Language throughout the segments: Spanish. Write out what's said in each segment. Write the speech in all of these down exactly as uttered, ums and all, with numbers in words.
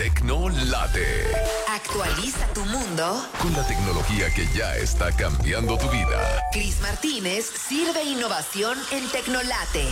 Tecnolate. Actualiza tu mundo Con la tecnología que ya está cambiando tu vida. Cris Martínez sirve innovación en Tecnolate.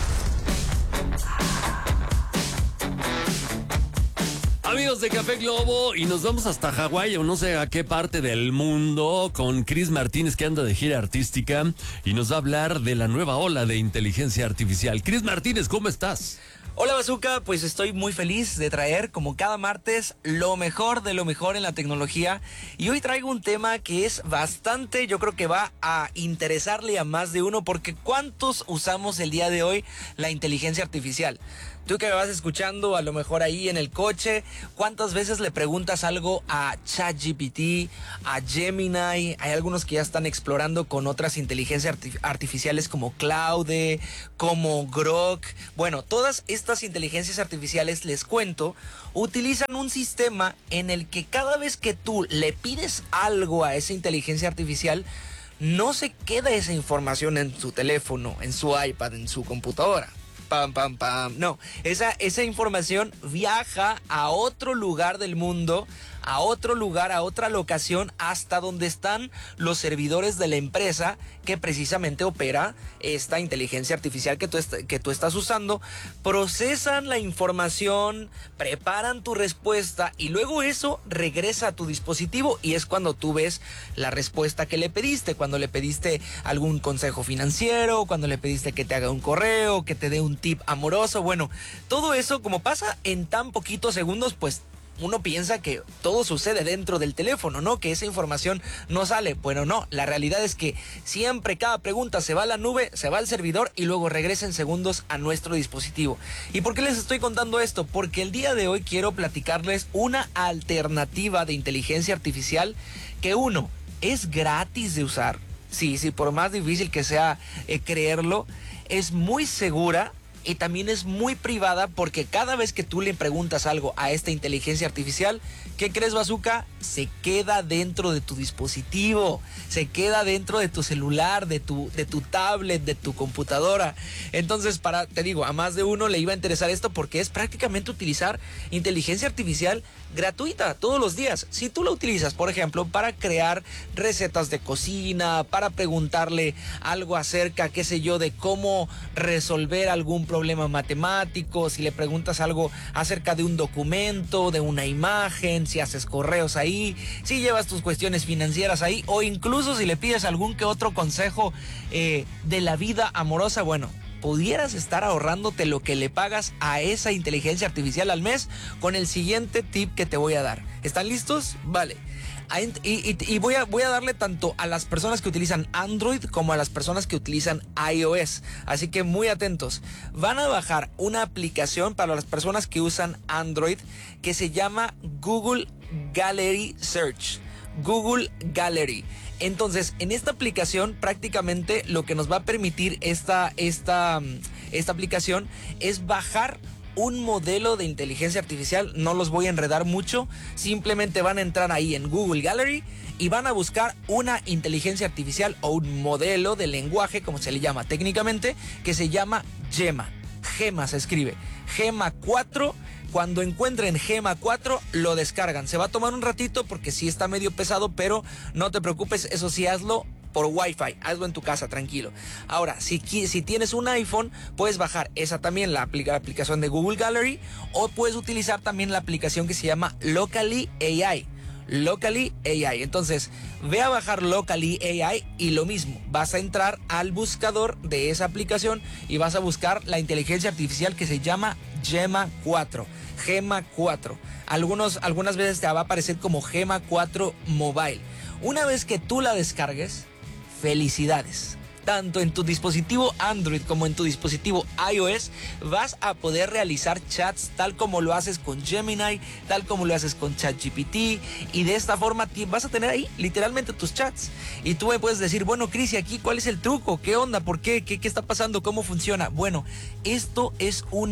Amigos de Café Globo, y nos vamos hasta Hawái o no sé a qué parte del mundo con Cris Martínez, que anda de gira artística y nos va a hablar de la nueva ola de inteligencia artificial. Cris Martínez, ¿cómo estás? Hola Bazooka, pues estoy muy feliz de traer como cada martes lo mejor de lo mejor en la tecnología, y hoy traigo un tema que es bastante, yo creo que va a interesarle a más de uno, porque ¿cuántos usamos el día de hoy la inteligencia artificial? Tú que me vas escuchando a lo mejor ahí en el coche, ¿cuántas veces le preguntas algo a ChatGPT, a Gemini? Hay algunos que ya están explorando con otras inteligencias artif- artificiales como Claude, como Grok. Bueno, todas estas inteligencias artificiales, les cuento, utilizan un sistema en el que cada vez que tú le pides algo a esa inteligencia artificial, no se queda esa información en su teléfono, en su iPad, en su computadora. Pam, pam, pam. No, esa, esa información viaja a otro lugar del mundo, a otro lugar, a otra locación, hasta donde están los servidores de la empresa que precisamente opera esta inteligencia artificial que tú, est- que tú estás usando. Procesan la información, preparan tu respuesta y luego eso regresa a tu dispositivo, y es cuando tú ves la respuesta que le pediste, cuando le pediste algún consejo financiero, cuando le pediste que te haga un correo, que te dé un tip amoroso. Bueno, todo eso, como pasa en tan poquitos segundos, pues uno piensa que todo sucede dentro del teléfono, ¿no? Que esa información no sale. Bueno, no, la realidad es que siempre cada pregunta se va a la nube, se va al servidor y luego regresa en segundos a nuestro dispositivo. ¿Y por qué les estoy contando esto? Porque el día de hoy quiero platicarles una alternativa de inteligencia artificial que, uno, es gratis de usar. Sí, sí, por más difícil que sea eh, creerlo, es muy segura. Y también es muy privada, porque cada vez que tú le preguntas algo a esta inteligencia artificial, ¿qué crees, Bazooka? Se queda dentro de tu dispositivo, se queda dentro de tu celular, de tu, de tu tablet, de tu computadora. Entonces, para, te digo, a más de uno le iba a interesar esto, porque es prácticamente utilizar inteligencia artificial gratuita todos los días. Si tú la utilizas, por ejemplo, para crear recetas de cocina, para preguntarle algo acerca, qué sé yo, de cómo resolver algún problema problema matemático, si le preguntas algo acerca de un documento, de una imagen, si haces correos ahí, si llevas tus cuestiones financieras ahí, o incluso si le pides algún que otro consejo eh, de la vida amorosa, bueno, pudieras estar ahorrándote lo que le pagas a esa inteligencia artificial al mes con el siguiente tip que te voy a dar. ¿Están listos? Vale. Y, y, y voy, a, voy a darle tanto a las personas que utilizan Android como a las personas que utilizan iOS. Así que muy atentos. Van a bajar una aplicación para las personas que usan Android que se llama Google Gallery Search. Google Gallery. Entonces, en esta aplicación prácticamente lo que nos va a permitir esta, esta, esta aplicación es bajar un modelo de inteligencia artificial. No los voy a enredar mucho, simplemente van a entrar ahí en Google Gallery y van a buscar una inteligencia artificial o un modelo de lenguaje, como se le llama técnicamente, que se llama Gemma. Gemma se escribe, Gemma cuatro. Cuando encuentren Gemma cuatro, lo descargan. Se va a tomar un ratito porque sí está medio pesado, pero no te preocupes, eso sí, hazlo por Wi-Fi, hazlo en tu casa, tranquilo. Ahora, si, si tienes un iPhone, puedes bajar esa también, la, aplica, la aplicación de Google Gallery, o puedes utilizar también la aplicación que se llama Locally A I. Locally A I. Entonces, ve a bajar Locally A I y lo mismo, vas a entrar al buscador de esa aplicación y vas a buscar la inteligencia artificial que se llama Gemma cuatro. Gemma cuatro. Algunos, algunas veces te va a aparecer como Gemma cuatro Mobile. Una vez que tú la descargues, felicidades. Tanto en tu dispositivo Android como en tu dispositivo iOS vas a poder realizar chats tal como lo haces con Gemini, tal como lo haces con ChatGPT, y de esta forma vas a tener ahí literalmente tus chats. Y tú me puedes decir, bueno, Cris, ¿y aquí cuál es el truco? ¿Qué onda? ¿Por qué? ¿Qué, qué está pasando? ¿Cómo funciona? Bueno, esto es una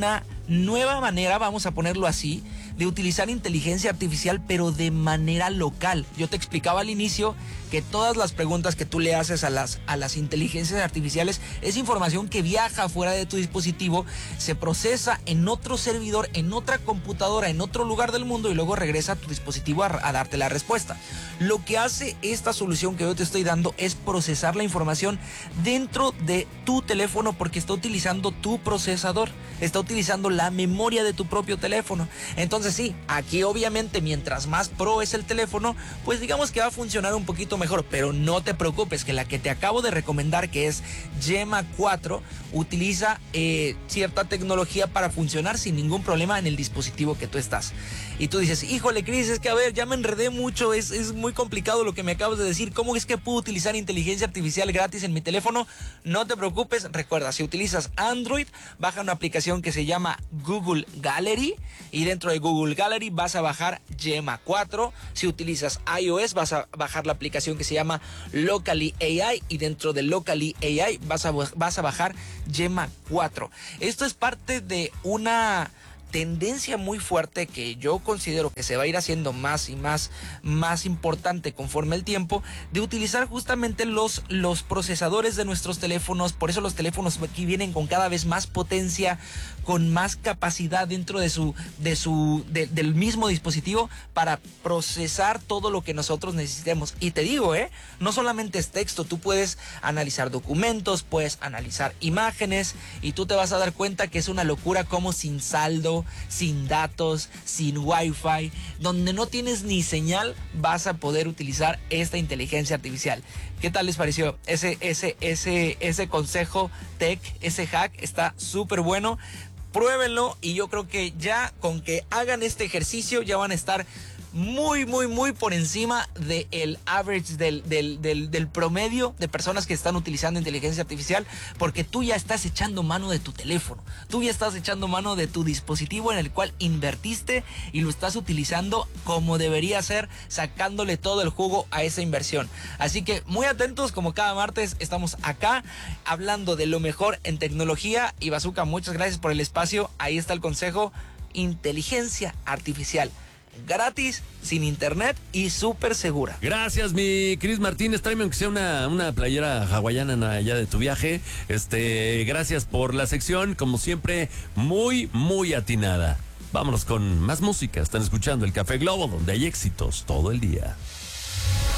nueva manera, vamos a ponerlo así, de utilizar inteligencia artificial, pero de manera local. Yo te explicaba al inicio que todas las preguntas que tú le haces a las, a las inteligencias artificiales es información que viaja fuera de tu dispositivo, se procesa en otro servidor, en otra computadora, en otro lugar del mundo y luego regresa a tu dispositivo a, a darte la respuesta. Lo que hace esta solución que yo te estoy dando es procesar la información dentro de tu teléfono porque está utilizando tu procesador, está utilizando la memoria de tu propio teléfono. Entonces sí, aquí obviamente mientras más pro es el teléfono, pues digamos que va a funcionar un poquito mejor, pero no te preocupes que la que te acabo de recomendar, que es Gemma cuatro, utiliza eh, cierta tecnología para funcionar sin ningún problema en el dispositivo que tú estás. Y tú dices, híjole Cris, es que a ver, ya me enredé mucho, es, es muy complicado lo que me acabas de decir, ¿cómo es que puedo utilizar inteligencia artificial gratis en mi teléfono? No te preocupes, recuerda, si utilizas Android, baja una aplicación que se llama Google Gallery y dentro de Google Gallery vas a bajar Gemma cuatro. Si utilizas iOS, vas a bajar la aplicación que se llama Locally A I y dentro de Locally A I vas a, vas a bajar Gemma cuatro. Esto es parte de una tendencia muy fuerte que yo considero que se va a ir haciendo más y más, más importante conforme el tiempo, de utilizar justamente los, los procesadores de nuestros teléfonos. Por eso los teléfonos aquí vienen con cada vez más potencia, con más capacidad dentro de su, de su, de, del mismo dispositivo para procesar todo lo que nosotros necesitemos. Y te digo, eh, no solamente es texto, tú puedes analizar documentos, puedes analizar imágenes y tú te vas a dar cuenta que es una locura como sin saldo, sin datos, sin wifi, donde no tienes ni señal, vas a poder utilizar esta inteligencia artificial. ¿Qué tal les pareció? Ese, ese, ese, ese consejo tech, ese hack está súper bueno. Pruébenlo y yo creo que ya con que hagan este ejercicio ya van a estar muy, muy, muy por encima del average, del, del, del, del promedio de personas que están utilizando inteligencia artificial, porque tú ya estás echando mano de tu teléfono, tú ya estás echando mano de tu dispositivo en el cual invertiste y lo estás utilizando como debería ser, sacándole todo el jugo a esa inversión. Así que muy atentos, como cada martes estamos acá hablando de lo mejor en tecnología. Y Bazooka, muchas gracias por el espacio. Ahí está el consejo: inteligencia artificial gratis, sin internet y súper segura. Gracias, mi Cris Martínez. Tráeme aunque sea una, una playera hawaiana allá de tu viaje. Este, gracias por la sección, como siempre, muy, muy atinada. Vámonos con más música. Están escuchando el Café Globo, donde hay éxitos todo el día.